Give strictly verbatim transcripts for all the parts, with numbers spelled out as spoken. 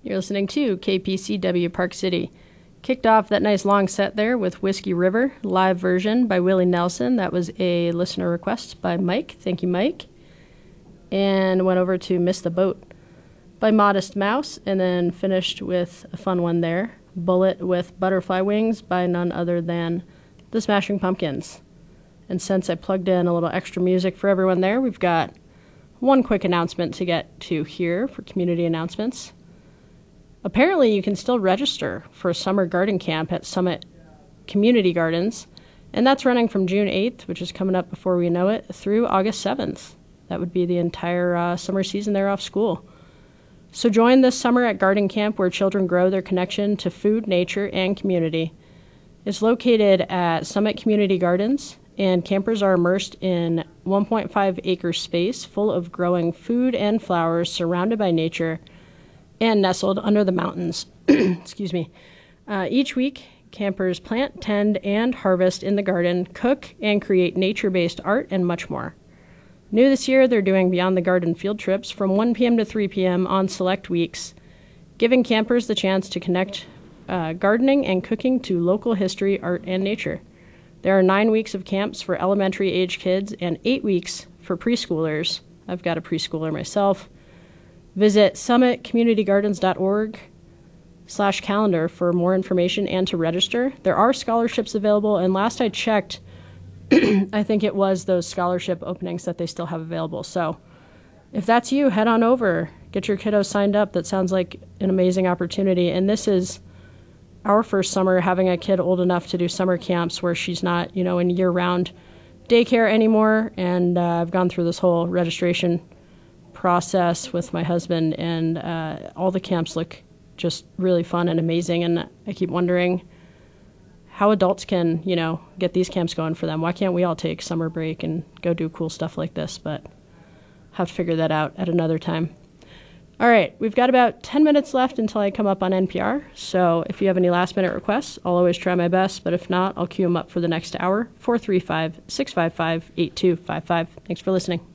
You're listening to K P C W Park City. Kicked off that nice long set there with Whiskey River, live version by Willie Nelson. That was a listener request by Mike. Thank you, Mike. And went over to Miss the Boat by Modest Mouse, and then finished with a fun one there, Bullet with Butterfly Wings by none other than the Smashing Pumpkins. And since I plugged in a little extra music for everyone there, we've got one quick announcement to get to here for community announcements. Apparently, you can still register for a summer garden camp at Summit Community Gardens, and that's running from June eighth, which is coming up before we know it, through August seventh. That would be the entire uh, summer season there off school. So join this summer at Garden Camp, where children grow their connection to food, nature, and community. It's located at Summit Community Gardens, and campers are immersed in one point five acre space full of growing food and flowers surrounded by nature and nestled under the mountains. Excuse me. Uh, each week, campers plant, tend, and harvest in the garden, cook, and create nature-based art, and much more. New this year, they're doing Beyond the Garden field trips from one p.m. to three p.m. on select weeks, giving campers the chance to connect uh, gardening and cooking to local history, art, and nature. There are nine weeks of camps for elementary-age kids and eight weeks for preschoolers. I've got a preschooler myself. Visit summit community gardens dot org slash calendar for more information and to register. There are scholarships available, and last I checked, I think it was those scholarship openings that they still have available. So if that's you, head on over, get your kiddos signed up. That sounds like an amazing opportunity. And this is our first summer having a kid old enough to do summer camps where she's not, you know, in year-round daycare anymore. And uh, I've gone through this whole registration process with my husband, and uh, all the camps look just really fun and amazing. And I keep wondering how adults can, you know, get these camps going for them. Why can't we all take summer break and go do cool stuff like this? But have to figure that out at another time. All right, we've got about ten minutes left until I come up on N P R. So if you have any last minute requests, I'll always try my best. But if not, I'll queue them up for the next hour. four three five, six five five, eight two five five. Thanks for listening.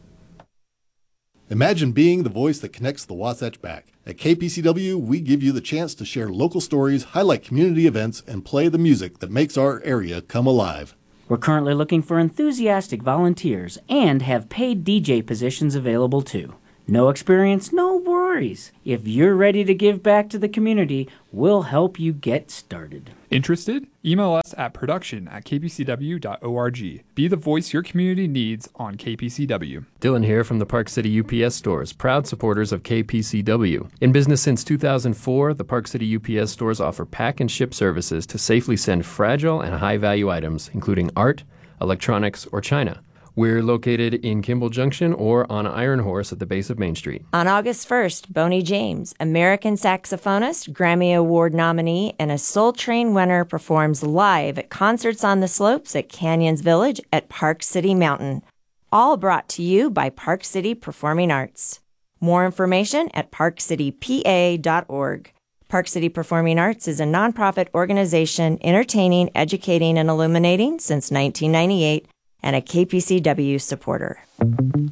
Imagine being the voice that connects the Wasatch back. At K P C W, we give you the chance to share local stories, highlight community events, and play the music that makes our area come alive. We're currently looking for enthusiastic volunteers and have paid D J positions available too. No experience, no worries. If you're ready to give back to the community, we'll help you get started. Interested? Email us at production at k p c w dot org. Be the voice your community needs on K P C W. Dylan here from the Park City U P S stores, proud supporters of K P C W. In business since two thousand four, the Park City U P S stores offer pack and ship services to safely send fragile and high-value items, including art, electronics, or china. We're located in Kimball Junction or on Iron Horse at the base of Main Street. On August first, Boney James, American saxophonist, Grammy Award nominee, and a Soul Train winner, performs live at Concerts on the Slopes at Canyons Village at Park City Mountain. All brought to you by Park City Performing Arts. More information at park city p a dot org. Park City Performing Arts is a nonprofit organization entertaining, educating, and illuminating since nineteen ninety-eight, and a K P C W supporter.